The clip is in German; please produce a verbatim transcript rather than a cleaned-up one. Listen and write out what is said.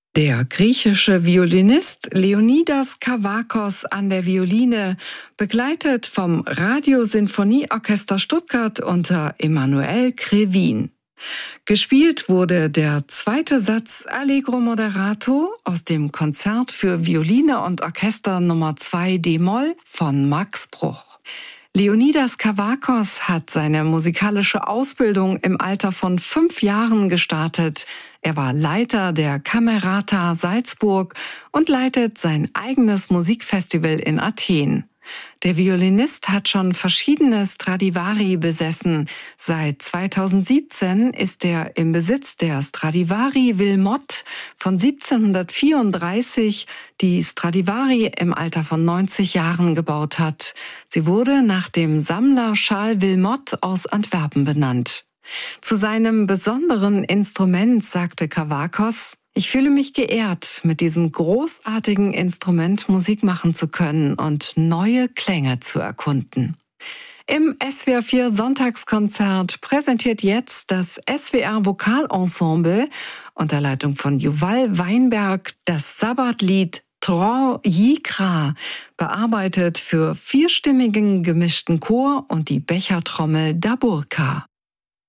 Der griechische Violinist Leonidas Kavakos an der Violine, begleitet vom Radiosinfonieorchester Stuttgart unter Emanuel Krewin. Gespielt wurde der zweite Satz Allegro Moderato aus dem Konzert für Violine und Orchester Nummer zwei d-Moll von Max Bruch. Leonidas Kavakos hat seine musikalische Ausbildung im Alter von fünf Jahren gestartet. Er war Leiter der Camerata Salzburg und leitet sein eigenes Musikfestival in Athen. Der Violinist hat schon verschiedene Stradivari besessen. Seit zweitausendsiebzehn ist er im Besitz der Stradivari Wilmott von siebzehnhundertvierunddreißig, die Stradivari im Alter von neunzig Jahren gebaut hat. Sie wurde nach dem Sammler Charles Wilmott aus Antwerpen benannt. Zu seinem besonderen Instrument sagte Kavakos: Ich fühle mich geehrt, mit diesem großartigen Instrument Musik machen zu können und neue Klänge zu erkunden. Im S W R vier Sonntagskonzert präsentiert jetzt das S W R Vokalensemble unter Leitung von Yuval Weinberg das Sabbatlied Tro Yikra, bearbeitet für vierstimmigen gemischten Chor und die Bechertrommel Daburka.